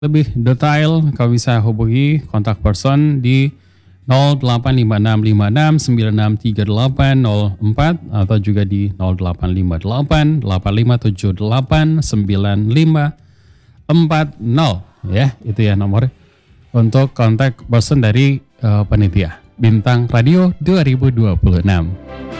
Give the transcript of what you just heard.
Lebih detail kau bisa hubungi kontak person di 085656963804 atau juga di 085885789540 ya, itu ya nomor untuk kontak person dari panitia Bintang Radio 2026.